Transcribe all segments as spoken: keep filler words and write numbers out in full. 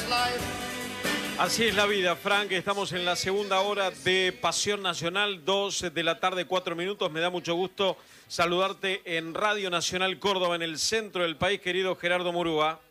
Así es la vida, Frank. Estamos en la segunda hora de Pasión Nacional, dos de la tarde, cuatro minutos. Me da mucho gusto saludarte en Radio Nacional Córdoba, en el centro del país, querido Gerardo Murúa.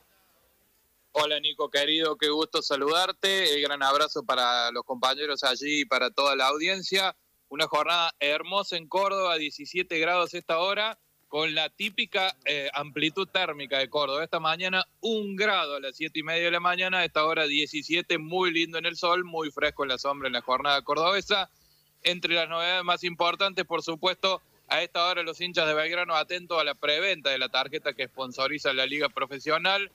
Hola, Nico, querido, qué gusto saludarte. El gran abrazo para los compañeros allí y para toda la audiencia. Una jornada hermosa en Córdoba, diecisiete grados esta hora, con la típica eh, amplitud térmica de Córdoba. Esta mañana un grado a las siete y media de la mañana, esta hora diecisiete, muy lindo en el sol, muy fresco en la sombra en la jornada cordobesa. Entre las novedades más importantes, por supuesto, a esta hora los hinchas de Belgrano atentos a la preventa de la tarjeta que sponsoriza la Liga Profesional.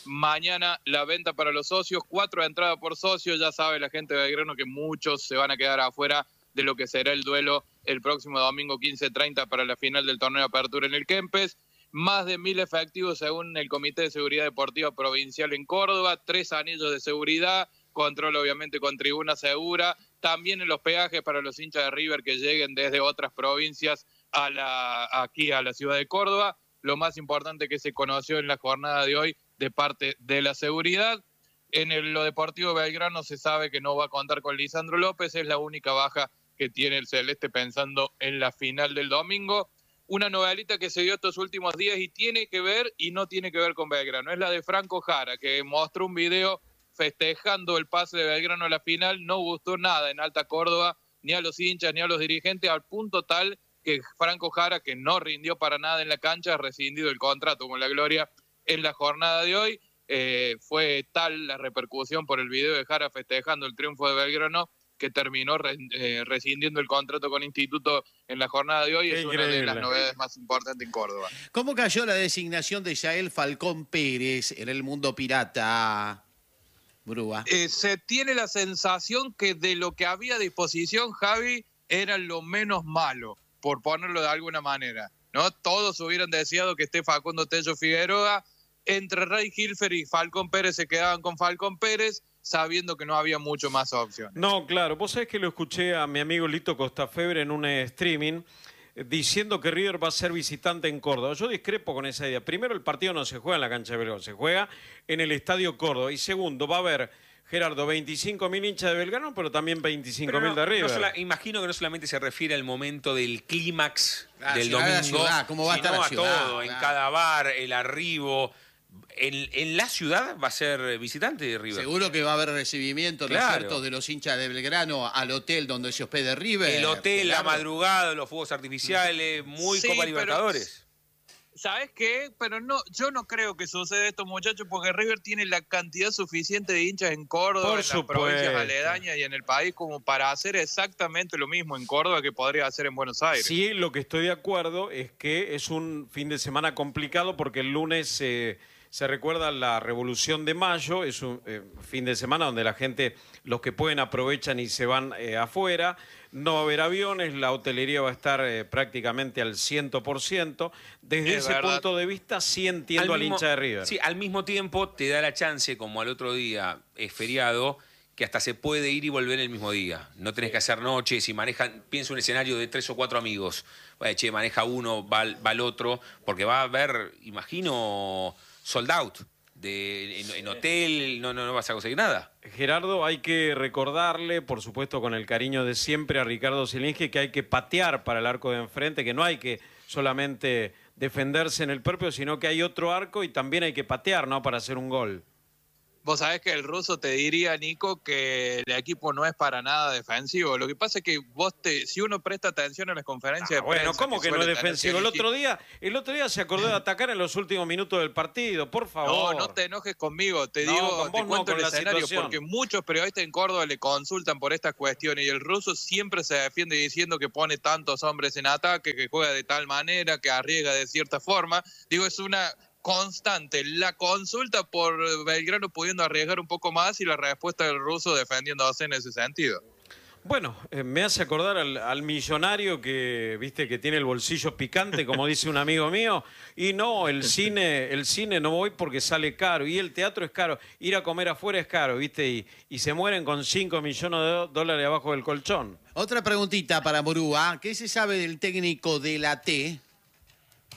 Mañana la venta para los socios, cuatro entradas por socio. Ya sabe la gente de Belgrano que muchos se van a quedar afuera de lo que será el duelo el próximo domingo quince treinta para la final del torneo de apertura en el Kempes. Más de mil efectivos según el Comité de Seguridad Deportiva Provincial en Córdoba, tres anillos de seguridad, control obviamente con tribuna segura, también en los peajes para los hinchas de River que lleguen desde otras provincias a la, aquí a la ciudad de Córdoba. Lo más importante que se conoció en la jornada de hoy de parte de la seguridad. En el, lo deportivo Belgrano se sabe que no va a contar con Lisandro López, es la única baja que tiene el Celeste pensando en la final del domingo. Una novelita que se dio estos últimos días y tiene que ver y no tiene que ver con Belgrano. Es la de Franco Jara, que mostró un video festejando el pase de Belgrano a la final. No gustó nada en Alta Córdoba, ni a los hinchas, ni a los dirigentes, al punto tal que Franco Jara, que no rindió para nada en la cancha, ha rescindido el contrato con la Gloria en la jornada de hoy. Eh, fue tal la repercusión por el video de Jara festejando el triunfo de Belgrano que terminó re, eh, rescindiendo el contrato con Instituto en la jornada de hoy. Qué es increíble. Una de las novedades más importantes en Córdoba. ¿Cómo cayó la designación de Yael Falcón Pérez en el mundo pirata, Brúa? Eh, se tiene la sensación que de lo que había a disposición, Javi, era lo menos malo, por ponerlo de alguna manera, ¿no? Todos hubieran deseado que esté Facundo Tello Figueroa. Entre Rey Hilfer y Falcón Pérez se quedaban con Falcón Pérez, sabiendo que no había mucho más opciones. No, claro. Vos sabés que lo escuché a mi amigo Lito Costafebre en un streaming eh, diciendo que River va a ser visitante en Córdoba. Yo discrepo con esa idea. Primero, el partido no se juega en la cancha de Belgrano, se juega en el Estadio Córdoba. Y segundo, va a haber, Gerardo, veinticinco mil hinchas de Belgrano, pero también veinticinco mil no, de River. No sola, imagino que no solamente se refiere al momento del clímax del domingo, la ciudad, ¿cómo va a estar la a ciudad? todo, claro. En cada bar, el arribo. En, en la ciudad va a ser visitante de River. Seguro que va a haber recibimiento, claro, ¿no es cierto?, de los hinchas de Belgrano al hotel donde se hospede River. El hotel, claro, la madrugada, los fuegos artificiales, muy sí, Copa Libertadores. ¿Sabes qué? Pero no, yo no creo que suceda esto, muchachos, porque River tiene la cantidad suficiente de hinchas en Córdoba, Por en supuesto. las provincias aledañas y en el país como para hacer exactamente lo mismo en Córdoba que podría hacer en Buenos Aires. Sí, lo que estoy de acuerdo es que es un fin de semana complicado porque el lunes eh, se recuerda la Revolución de Mayo, es un eh, fin de semana donde la gente, los que pueden aprovechan y se van eh, afuera. No va a haber aviones, la hotelería va a estar eh, prácticamente al cien por ciento. Desde es ese verdad. punto de vista sí entiendo al, al mismo, hincha de River. Sí, al mismo tiempo te da la chance, como al otro día es feriado, que hasta se puede ir y volver el mismo día. No tenés que hacer noches, si manejan, pienso un escenario de tres o cuatro amigos. Bueno, che, maneja uno, va, va el otro, porque va a haber, imagino, sold out. De, en, en hotel no, no, no vas a conseguir nada. Gerardo, hay que recordarle, por supuesto con el cariño de siempre, a Ricardo Zielinski, que hay que patear para el arco de enfrente, que no hay que solamente defenderse en el propio, sino que hay otro arco y también hay que patear, ¿no?, para hacer un gol. Vos sabés que el ruso te diría, Nico, que el equipo no es para nada defensivo. Lo que pasa es que vos te, si uno presta atención a las conferencias Ah, de prensa... bueno, ¿cómo que, que no es defensivo? El otro día, el otro día se acordó de atacar en los últimos minutos del partido, por favor. No, no te enojes conmigo, te no, digo, te cuento no, el escenario, situación. Porque muchos periodistas en Córdoba le consultan por estas cuestiones y el ruso siempre se defiende diciendo que pone tantos hombres en ataque, que juega de tal manera, que arriesga de cierta forma. Digo, es una constante la consulta por Belgrano pudiendo arriesgar un poco más y la respuesta del ruso defendiéndose en ese sentido. Bueno, eh, me hace acordar al, al millonario que, viste, que tiene el bolsillo picante, como dice un amigo mío, y no, el cine, el cine no voy porque sale caro, y el teatro es caro, ir a comer afuera es caro, viste, y, y se mueren con cinco millones de dólares abajo del colchón. Otra preguntita para Murúa, ¿qué se sabe del técnico de la T?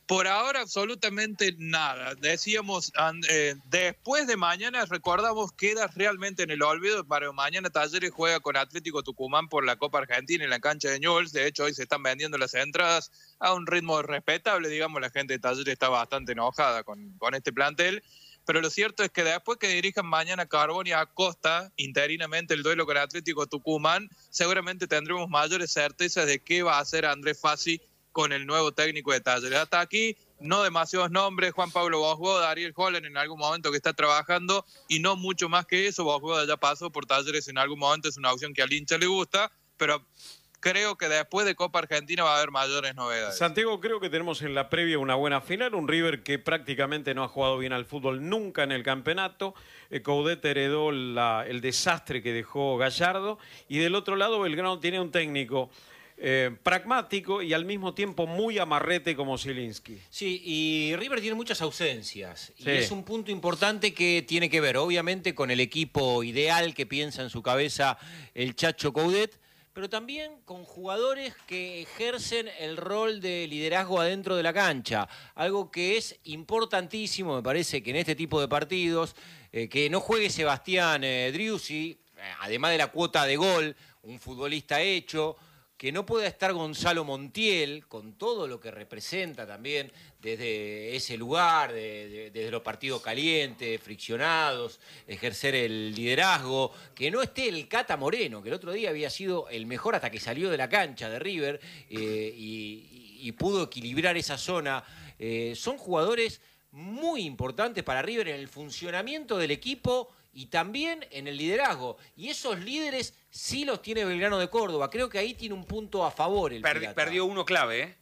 Por ahora absolutamente nada. Decíamos, eh, después de mañana, recordamos, queda realmente en el olvido. Para mañana Talleres juega con Atlético Tucumán por la Copa Argentina en la cancha de Newell's. De hecho, hoy se están vendiendo las entradas a un ritmo respetable. Digamos, la gente de Talleres está bastante enojada con, con este plantel. Pero lo cierto es que después que dirijan mañana Carbón y Acosta, interinamente el duelo con Atlético Tucumán, seguramente tendremos mayores certezas de qué va a hacer Andrés Fassi con el nuevo técnico de Talleres. Hasta aquí, no demasiados nombres, Juan Pablo Bosboda, Ariel Holland en algún momento que está trabajando, y no mucho más que eso. Bosboda ya pasó por Talleres en algún momento, es una opción que al hincha le gusta, pero creo que después de Copa Argentina va a haber mayores novedades. Santiago, creo que tenemos en la previa una buena final, un River que prácticamente no ha jugado bien al fútbol nunca en el campeonato. Eh, Coudet heredó la, el desastre que dejó Gallardo, y del otro lado Belgrano tiene un técnico Eh, pragmático y al mismo tiempo muy amarrete como Zielinski. Sí, y River tiene muchas ausencias. Sí. Y es un punto importante que tiene que ver, obviamente, con el equipo ideal que piensa en su cabeza el Chacho Coudet, pero también con jugadores que ejercen el rol de liderazgo adentro de la cancha. Algo que es importantísimo, me parece, que en este tipo de partidos, eh, que no juegue Sebastián eh, Driussi, eh, además de la cuota de gol, un futbolista hecho, que no pueda estar Gonzalo Montiel, con todo lo que representa también desde ese lugar, de, de, desde los partidos calientes, friccionados, ejercer el liderazgo, que no esté el Cata Moreno, que el otro día había sido el mejor hasta que salió de la cancha de River eh, y, y pudo equilibrar esa zona. Eh, son jugadores muy importantes para River en el funcionamiento del equipo y también en el liderazgo. Y esos líderes sí los tiene Belgrano de Córdoba. Creo que ahí tiene un punto a favor el Perdi, Pirata. Perdió uno clave, ¿eh?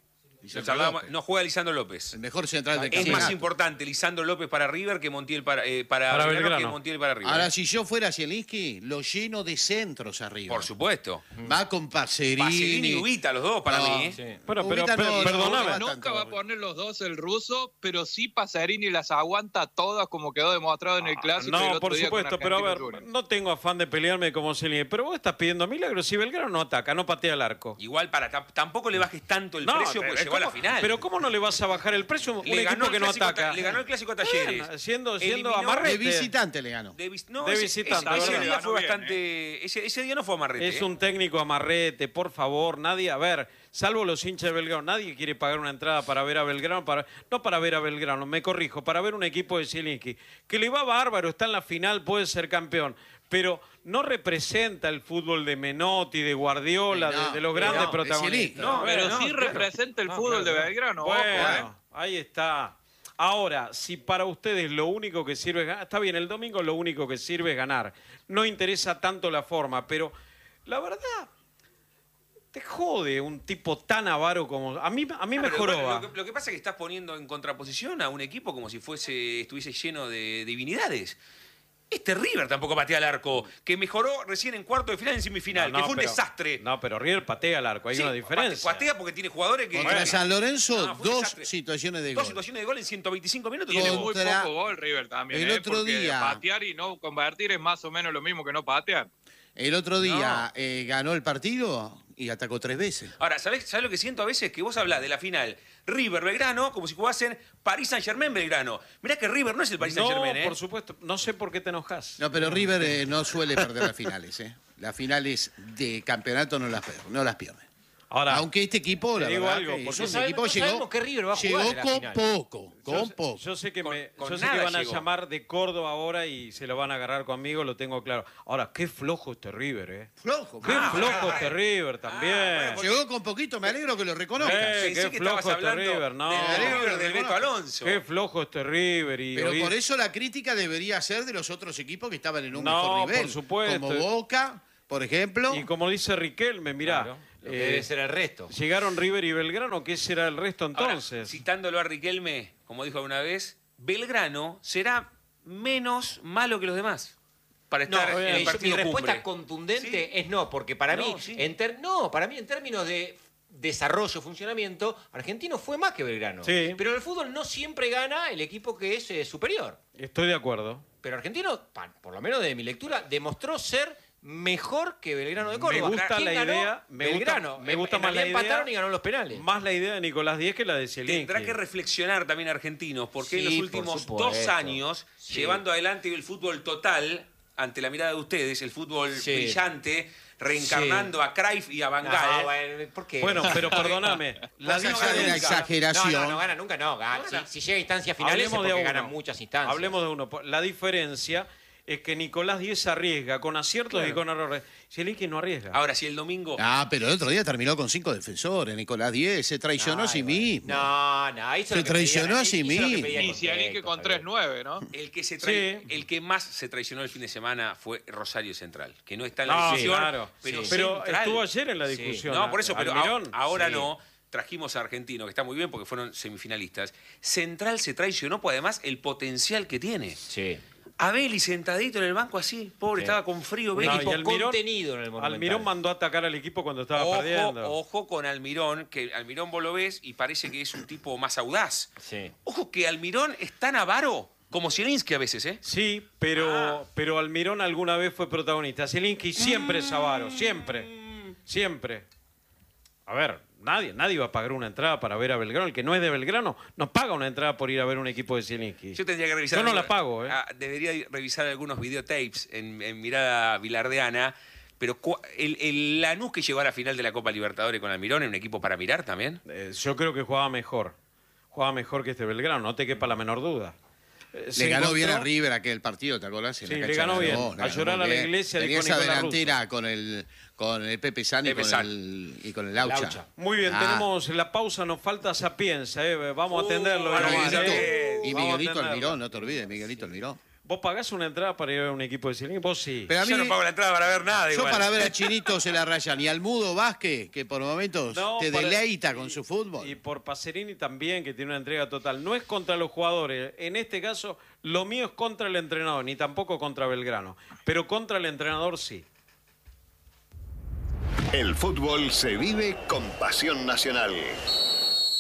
No juega Lisandro López. El mejor central del Es campeonato. más importante Lisandro López para River que Montiel para, eh, para, Para Belgrano, Belgrano. que Montiel para River. Ahora, si yo fuera Zielinski, lo lleno de centros arriba. Por supuesto. Va con Pacerini. Pacerini y Ubita, los dos para No, mí. Sí. Bueno, pero Ubita per- no, no, perdóname. no, Nunca tanto. va a poner los dos el ruso, pero sí Pacerini las aguanta todas, como quedó demostrado en el clásico. y el No, otro por día con supuesto, pero a ver, Argentino Juniors. no tengo afán de pelearme como Zielinski, pero vos estás pidiendo milagros si Belgrano no ataca, no patea el arco. Igual para tam- tampoco le bajes tanto el No, precio pero porque llegó a la ¿cómo- final. Pero ¿cómo no le vas a bajar el precio? Un Le ganó equipo el que no clásico a ataca. Ta- le ganó el clásico a Talleres. Bueno, siendo, siendo Eliminó- amarrete. De visitante le ganó. De, vis- no, De ese, visitante, ese- ese ¿verdad? día Ganó fue bien, bastante. Ese, ese día no fue amarrete. Es ¿eh? un técnico amarrete, por favor, nadie, a ver, salvo los hinchas de Belgrano, nadie quiere pagar una entrada para ver a Belgrano, para, no para ver a Belgrano, me corrijo, para ver un equipo de Zielinski, que le va bárbaro, está en la final, puede ser campeón, pero no representa el fútbol de Menotti, de Guardiola, No, de, de los no, grandes de protagonistas. Zielinski. No, pero Bueno, sí claro. representa el No, fútbol claro. de Belgrano. ojo, Bueno, ¿eh? ahí está. Ahora, si para ustedes lo único que sirve es ganar, está bien, el domingo lo único que sirve es ganar. No interesa tanto la forma, pero la verdad, te jode un tipo tan avaro como... A mí, a mí me Claro, joroba. Lo, que, lo que pasa es que estás poniendo en contraposición a un equipo como si fuese estuviese lleno de divinidades. Este River tampoco patea al arco, que mejoró recién en cuarto de final en semifinal, No, que no, fue un pero- desastre. No, pero River patea al arco, hay Sí, una diferencia. Patea porque tiene jugadores que. Contra Bueno, San Lorenzo, no, fue un dos desastre. situaciones de Dos gol. situaciones de gol en ciento veinticinco minutos. Tiene Contra- muy poco gol River también, el ¿eh? otro Porque día- patear y no convertir es más o menos lo mismo que no patear. El otro día eh, ganó el partido y atacó tres veces. Ahora, ¿sabés, ¿sabés lo que siento a veces? Que vos hablás de la final River-Belgrano como si jugasen París Saint-Germain-Belgrano. Mirá que River no es el París No, Saint-Germain, ¿eh? por supuesto. No sé por qué te enojas. No, pero River eh, no suele perder las finales. ¿eh? Las finales de campeonato no las, per- no las pierde. Ahora, Aunque este equipo, la te digo verdad, algo, que porque es no un sabemos- equipo no llegó, sabemos qué River va a llegó jugar en la con final. poco, yo, con poco. yo sé que, Con- me, con yo sé nada que van a llegó. llamar de Córdoba ahora y se lo van a agarrar conmigo, lo tengo claro. Ahora, qué flojo este River, ¿eh? Flojo. Qué Ah, flojo este River también. Llegó con poquito, me alegro que lo reconozcas. Eh, Pensé qué que flojo estabas este hablando River, no. del River No, del no, Beto no. Alonso. Qué flojo este River. Y Pero oír- por eso la crítica debería ser de los otros equipos que estaban en un No, mejor nivel. por supuesto. Como Boca, por ejemplo. Y como dice Riquelme, mirá, Claro, lo que eh, debe ser el resto. llegaron River y Belgrano, ¿qué será el resto Ahora, entonces? citándolo a Riquelme, como dijo alguna vez, Belgrano será menos malo que los demás para No, estar en eh, el yo- mi partido respuesta cumbre. contundente Sí. es no, porque para No, mí, sí. en ter- no, para mí en términos de desarrollo, funcionamiento, Argentino fue más que Belgrano. Sí. Pero en el fútbol no siempre gana el equipo que es eh, superior. Estoy de acuerdo. Pero Argentino, pa- por lo menos de mi lectura, demostró ser mejor que Belgrano de Córdoba. Me gusta ¿Quién la ganó? idea. Me Belgrano. gusta, me gusta En más la realidad idea. empataron y ganó los penales. Más la idea de Nicolás Díez que la de Zielinski. Tendrá que reflexionar también Argentinos, porque en Sí, los por últimos supuesto. dos años, Sí. llevando adelante el fútbol total, ante la mirada de ustedes, el fútbol Sí. brillante, reencarnando a Cruyff y a Van No, Gaal. bueno, ¿por qué? Bueno, pero perdóname. La Más allá de la diferencia- exageración. No, no, no gana nunca, no. Gana. Si, si llega a instancias finales es Hablemos de porque uno. gana muchas instancias. Hablemos de uno. La diferencia es que Nicolás Díez arriesga con aciertos Claro. y con errores. Zielinski no arriesga. Ahora, si el domingo... Ah, pero el otro día terminó con cinco defensores. Nicolás Díez se traicionó a sí Ay, bueno. mismo. No, no, hizo Se lo que traicionó pedían, a sí hizo lo que mismo. pedía el Y Zielinski contexto, con está tres bien. nueve, ¿no? El que, se trae, Sí. el que más se traicionó el fin de semana fue Rosario Central, que no está en la No, discusión, claro. pero, Sí. Pero Central- estuvo ayer en la Sí. discusión. No, por eso, pero Almirón. a- ahora Sí. no. Trajimos a Argentino, que está muy bien porque fueron semifinalistas. Central se traicionó por además el potencial que tiene. Sí. A Beli sentadito en el banco así, pobre, Sí. estaba con frío. Un Beli. No, equipo y Almirón- contenido en el Monumental. Almirón mandó a atacar al equipo cuando estaba Ojo, perdiendo. ojo con Almirón, que Almirón vos lo ves y parece que es un tipo más audaz. Sí. Ojo que Almirón es tan avaro como Zielinski a veces, ¿eh? Sí, pero, Ah. pero Almirón alguna vez fue protagonista. Zielinski siempre es avaro, siempre. Siempre. A ver, nadie, nadie va a pagar una entrada para ver a Belgrano. El que no es de Belgrano no paga una entrada por ir a ver un equipo de Zielinski. Yo tendría que revisar. Yo no la alguna- pago, ¿eh? ah, debería revisar algunos videotapes en, en mirada bilardeana. Pero cua- el, el Lanús que llegó a la final de la Copa Libertadores con Almirón es un equipo para mirar también. Eh, yo creo que jugaba mejor. Jugaba mejor que este Belgrano, no te quepa la menor duda. Eh, se Le ganó encontró- bien a River aquel partido, ¿te acordás? En Sí, la le cancha ganó de bien. Aragón, le A ganó llorar muy a la bien. iglesia, Tenía dijo esa Nicolás delantera con el, con el Pepe San y Pepe con San. el, y con el Laucha. Laucha. Muy bien, Ah. tenemos la pausa, nos falta Sapienza, eh, vamos a Uh, atenderlo. bueno, Omar, Miguelito, eh. y Vamos a Miguelito atenderlo. Almirón, no te olvides, Miguelito Almirón. ¿Vos pagás una entrada para ir a ver un equipo de Zielinski? Vos sí. Pero a mí, Yo no pago la entrada para ver nada. yo igual. para ver a Chinito se la rayan. Y al Mudo Vázquez, que por momentos No, te para- deleita con su fútbol. Y por Pacerini también, que tiene una entrega total. No es contra los jugadores. En este caso, lo mío es contra el entrenador, ni tampoco contra Belgrano. Pero contra el entrenador sí. El fútbol se vive con pasión nacional.